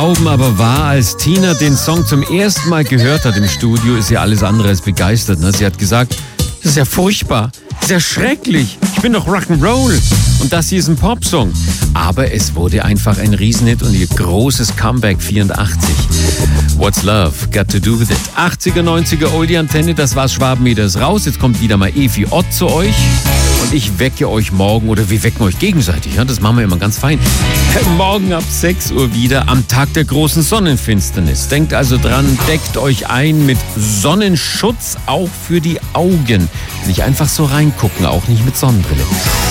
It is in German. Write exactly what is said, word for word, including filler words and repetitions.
Glauben aber wahr, als Tina den Song zum ersten Mal gehört hat im Studio, ist sie alles andere als begeistert. Ne? Sie hat gesagt, das ist ja furchtbar, das ist ja schrecklich, ich bin doch Rock'n'Roll. Und das hier ist ein Popsong. Aber es wurde einfach ein Riesenhit und ihr großes Comeback vierundachtzig. What's Love Got to Do With It? achtziger, neunziger Oldie-Antenne, das war's, Schwabenmeter ist raus. Jetzt kommt wieder mal Evi Ott zu euch. Und ich wecke euch morgen, oder wir wecken euch gegenseitig. Ja? Das machen wir immer ganz fein. Morgen ab sechs Uhr wieder am Tag der großen Sonnenfinsternis. Denkt also dran, deckt euch ein mit Sonnenschutz, auch für die Augen. Nicht einfach so reingucken, auch nicht mit Sonnenbrille.